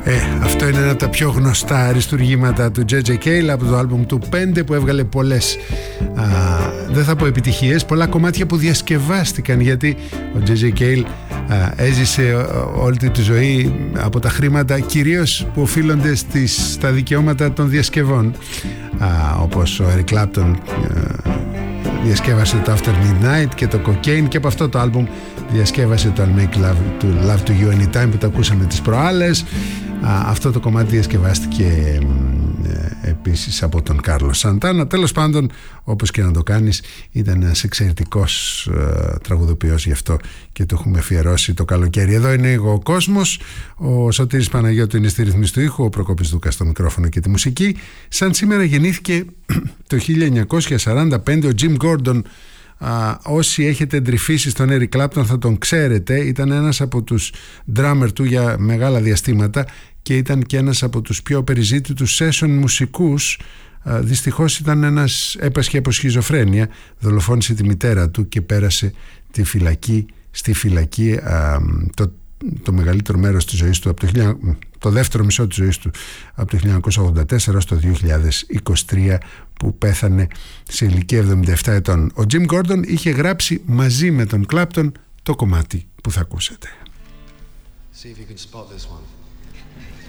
Αυτό είναι ένα από τα πιο γνωστά αριστουργήματα του J.J. Cale από το άλμπουμ του 5 που έβγαλε πολλές, δεν θα πω επιτυχίες, πολλά κομμάτια που διασκευάστηκαν, γιατί ο J.J. Cale έζησε όλη τη ζωή από τα χρήματα κυρίως που οφείλονται στα δικαιώματα των διασκευών, όπως ο Eric Clapton διασκεύασε το After Midnight και το Cocaine, και από αυτό το άλμπουμ διασκεύασε το I'll Make Love to You Anytime που το ακούσαμε τις προάλλες. Αυτό το κομμάτι διασκευάστηκε επίσης από τον Κάρλος Σαντάνα. Τέλος πάντων, όπως και να το κάνεις, ήταν ένας εξαιρετικός τραγουδοποιός, γι' αυτό και το έχουμε αφιερώσει το καλοκαίρι. Εδώ είναι ο Κόσμος, ο Σωτήρης Παναγιώτου είναι στη ρυθμίση του ήχου, ο Προκόπης Δούκας στο μικρόφωνο και τη μουσική. Σαν σήμερα γεννήθηκε το 1945 ο Jim Gordon. Όσοι έχετε εντρυφήσει στον Eric Clapton θα τον ξέρετε, ήταν ένας από τους drummer του για μεγάλα διαστήματα και ήταν και ένας από τους πιο περιζήτητους session μουσικούς. Δυστυχώς έπασχε από σχιζοφρένεια, δολοφόνησε τη μητέρα του και πέρασε στη φυλακή το μεγαλύτερο μέρος της ζωής του, το δεύτερο μισό της ζωής του, από το 1984 στο 2023, που πέθανε σε ηλικία 77 ετών. Ο Jim Gordon είχε γράψει μαζί με τον Clapton το κομμάτι που θα ακούσετε.